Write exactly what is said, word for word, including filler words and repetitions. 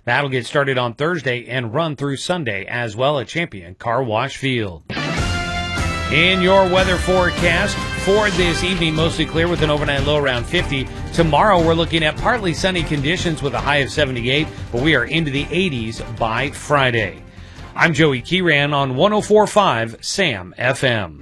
That'll get started on Thursday and run through Sunday as well at Champion Car Wash Field. In your weather forecast for this evening, mostly clear with an overnight low around fifty. Tomorrow, we're looking at partly sunny conditions with a high of seventy-eight, but we are into the eighties by Friday. I'm Joey Kieran on one oh four point five SAM F M.